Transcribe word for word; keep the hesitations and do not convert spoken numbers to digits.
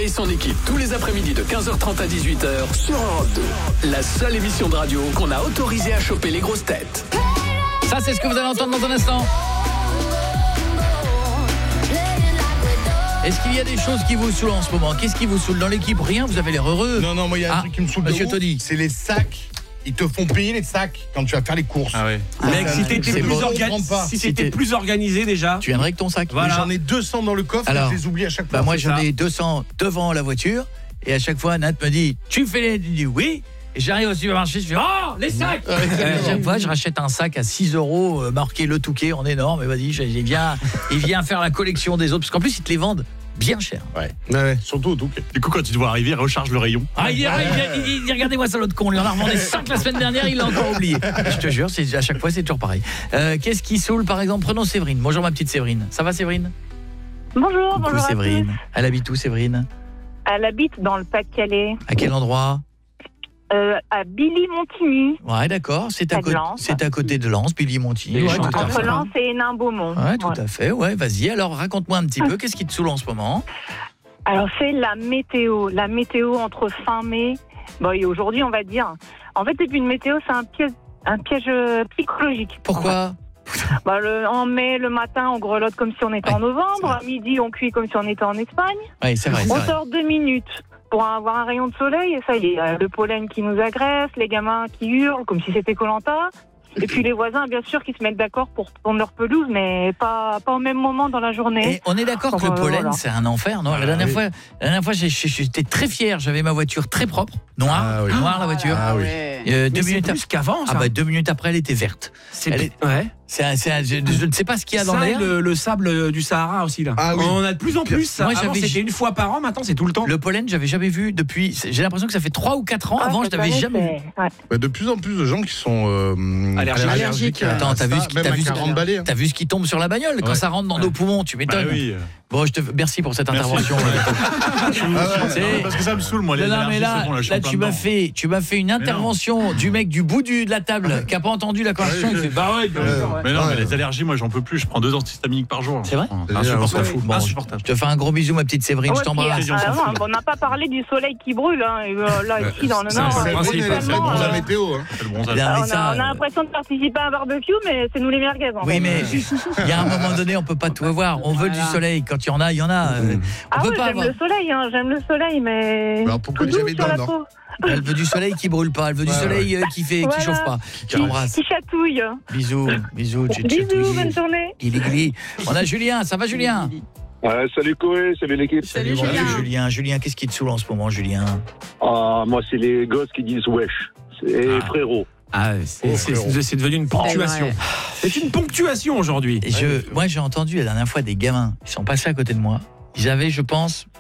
Coé et son équipe tous les après-midi de quinze heures trente à dix-huit heures sur Europe deux. La seule émission de radio qu'on a autorisé à choper les grosses têtes. Ça, c'est ce que vous allez entendre dans un instant. Est-ce qu'il y a des choses qui vous saoulent en ce moment? Qu'est-ce qui vous saoule dans l'équipe? Rien, vous avez l'air heureux. Non, non, moi, il y a un ah, truc qui me saoule Monsieur de ouf, Tony. c'est les sacs. Ils te font payer les sacs quand tu vas faire les courses. Ah ouais. Ah, Mec, si t'étais plus, bon. orga... si si plus organisé déjà. Tu viendrais avec ton sac. Voilà. J'en ai deux cents dans le coffre. Alors, et je les oublie à chaque fois. Bah moi j'en ça. ai deux cents devant la voiture et à chaque fois Nat me dit tu fais les... Je dis oui. Et j'arrive au supermarché, je fais oh les sacs. Ouais, euh, à chaque fois je rachète un sac à six euros euh, marqué Le Touquet en énorme. Et vas-y, il vient, il vient faire la collection des autres parce qu'en plus ils te les vendent bien cher. Ouais. Ouais, surtout au Touquet. Du coup, quand tu te vois arriver, recharge le rayon. Ah, il, il, il, il dit regardez-moi ça l'autre con, on lui en a revendé cinq la semaine dernière, il l'a encore oublié. Je te jure, c'est, à chaque fois c'est toujours pareil. Euh, qu'est-ce qui saoule par exemple? Prenons Séverine. Bonjour ma petite Séverine. Ça va Séverine? Bonjour, Coucou bonjour Séverine. à tous. Elle habite où Séverine? Elle habite dans le Pas-de-Calais, À quel endroit? euh, à Billy-Montigny, Ouais, d'accord, c'est à, Près de co- Lens. c'est à côté de Lens, Billy-Montigny. Et Ouais, Chantal. tout à entre fait. Lens et Hénin-Beaumont. Ouais, tout Voilà. à fait. Ouais, vas-y. Alors, raconte-moi un petit peu, qu'est-ce qui te saoule en ce moment? Alors, c'est la météo. La météo entre fin mai, bon, et aujourd'hui, on va dire. En fait, depuis une météo, c'est un piège, un piège euh, psychologique. Pourquoi? Bah, le, en mai, le matin, on grelotte comme si on était Ouais, en c'est novembre. vrai. À midi, on cuit comme si on était en Espagne. Oui, c'est vrai, c'est On vrai. sort deux minutes pour avoir un rayon de soleil, et ça y est, euh, le pollen qui nous agresse, les gamins qui hurlent comme si c'était Koh-Lanta, et puis les voisins, bien sûr, qui se mettent d'accord pour prendre leur pelouse, mais pas, pas au même moment dans la journée. Et on est d'accord que Enfin, le pollen, voilà. c'est un enfer, non? La dernière oui. fois, la dernière fois j'ai- j'ai- j'étais très fier, j'avais ma voiture très propre, noire, Ah oui. noire la voiture. Ah oui. Euh, deux Mais c'est minutes plus qu'avant, ça. Ah bah deux minutes après, elle était verte. C'est elle est- ouais. C'est un- c'est un- je, je ne sais pas ce qu'il y a dans Ça et l'air. le, le sable du Sahara aussi là. Ah oui. On a de plus en plus ça. Moi, Avant j'avais- c'était une fois par an, maintenant c'est tout le temps. Le pollen, j'avais jamais vu depuis. J'ai l'impression que ça fait trois ou quatre ans. Ah, Avant, je cette n'avais année, jamais vu. c'est- ouais. Bah, de plus en plus de gens qui sont euh, Allergiques. allergiques. à Attends, t'as vu ça, ce qui- même t'as à vu ce quarante qui- balais, hein. T'as vu ce qui tombe sur la bagnole quand Ouais. ça rentre dans nos poumons, tu Bah m'étonnes. oui. Bon, je te merci pour cette Merci. intervention. Ah ouais. C'est- Non, parce que ça me saoule, moi, les Non, non, allergies, mais là, c'est bon, là, je suis là en plein tu m'as dedans. fait, tu m'as fait une intervention du mec du bout du, de la table qui a pas entendu la conversation. Ouais, Il je- fait bah ouais, bien Ouais. sûr, ouais. Mais non, Ouais. mais les allergies, moi, j'en peux plus. Je prends deux antihistaminiques par jour. C'est vrai Ah, Insupportable. Ouais. Bon, Insupportable. Je te fais un gros bisou, ma petite Séverine, je Ouais, t'embrasse. puis, on s'en euh, fout, là. on n'a pas parlé du soleil qui brûle, hein, et, euh, là, ici, dans le c'est Nord. un euh, principe, c'est C'est le tellement, bon, la euh, météo. Hein. C'est le bronzage. Là, on, mais a, ça, on a l'impression de participer à un barbecue, mais c'est nous les merguez. En Oui, fait. mais il y a un moment donné, on peut pas tout avoir. On veut du soleil. Quand il y en a, il y en a. Euh, On Ah peut oui, pas j'aime avoir. le soleil, hein, j'aime le soleil, mais Alors, pourquoi tout les doux jamais sur dans la le peau. Elle veut du soleil qui brûle pas. Elle veut du Ouais, soleil euh, qui fait, qui Voilà. chauffe pas. Je Qui, t'embrasse. qui chatouille. Bisous, bisous. tchou, tchou, Bisous, tchou. bonne journée. Gili, gili. On a Julien. Ça va, Julien? Ouais, salut Coé, salut l'équipe. Salut Julien. Julien, Julien, qu'est-ce qui te saoule en ce moment, Julien? Ah, moi, c'est les gosses qui disent wesh. Et Ah. frérot. Ah, c'est, Oh, c'est- frérot. c'est devenu une ponctuation. C'est une ponctuation aujourd'hui. Et je, moi, j'ai entendu la dernière fois des gamins. Ils sont passés à côté de moi. Ils avaient, je pense,